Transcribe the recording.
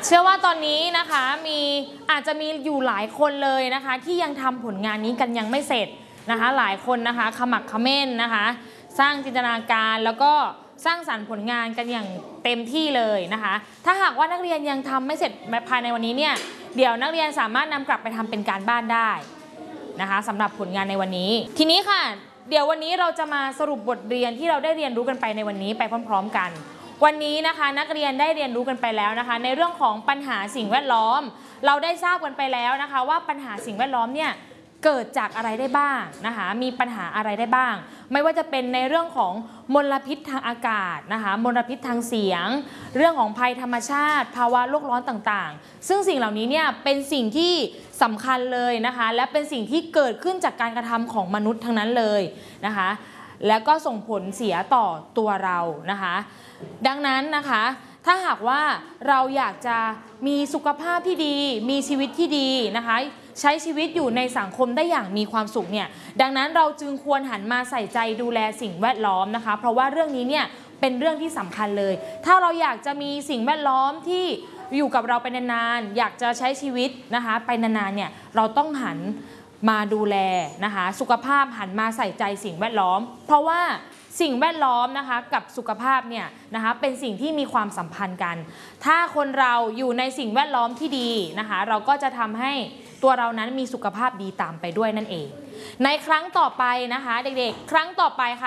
เชื่อว่าตอนนี้นะคะอาจจะมีอยู่หลายคนเลยนะคะที่ยังทำผลงานนี้กันยังไม่เสร็จนะคะหลายคนนะคะขมักเขม้นนะคะสร้างจินตนาการแล้วก็สร้างสรรค์ผลงานกันอย่างเต็มที่เลยนะคะถ้าหากว่านักเรียนยังทำไม่เสร็จภายในวันนี้เนี่ยเดี๋ยวนักเรียนสามารถนำกลับไปทำเป็นการบ้านได้นะคะสำหรับผลงานในวันนี้ทีนี้ค่ะเดี๋ยววันนี้เราจะมาสรุปบทเรียนที่เราได้เรียนรู้กันไปในวันนี้ไปพร้อมๆกันวันนี้นะคะนักเรียนได้เรียนรู้กันไปแล้วนะคะในเรื่องของปัญหาสิ่งแวดล้อมเราได้ทราบกันไปแล้วนะคะว่าปัญหาสิ่งแวดล้อมเนี่ยเกิดจากอะไรได้บ้างนะคะมีปัญหาอะไรได้บ้างไม่ว่าจะเป็นในเรื่องของมลพิษทางอากาศนะคะมลพิษทางเสียงเรื่องของภัยธรรมชาติภาวะโลกร้อนต่างๆซึ่งสิ่งเหล่านี้เนี่ยเป็นสิ่งที่สำคัญเลยนะคะและเป็นสิ่งที่เกิดขึ้นจากการกระทำของมนุษย์ทั้งนั้นเลยนะคะแล้วก็ส่งผลเสียต่อตัวเรานะคะดังนั้นนะคะถ้าหากว่าเราอยากจะมีสุขภาพที่ดีมีชีวิตที่ดีนะคะใช้ชีวิตอยู่ในสังคมได้อย่างมีความสุขเนี่ยดังนั้นเราจึงควรหันมาใส่ใจดูแลสิ่งแวดล้อมนะคะเพราะว่าเรื่องนี้เนี่ยเป็นเรื่องที่สำคัญเลยถ้าเราอยากจะมีสิ่งแวดล้อมที่อยู่กับเราไปนานๆอยากจะใช้ชีวิตนะคะไปนานๆเนี่ยเราต้องหันมาดูแลนะคะสุขภาพหันมาใส่ใจสิ่งแวดล้อมเพราะว่าสิ่งแวดล้อมนะคะกับสุขภาพเนี่ยนะคะเป็นสิ่งที่มีความสัมพันธ์กันถ้าคนเราอยู่ในสิ่งแวดล้อมที่ดีนะคะเราก็จะทำให้ตัวเรานั้นมีสุขภาพดีตามไปด้วยนั่นเองในครั้งต่อไปนะคะเด็กๆครั้งต่อไปค่ะ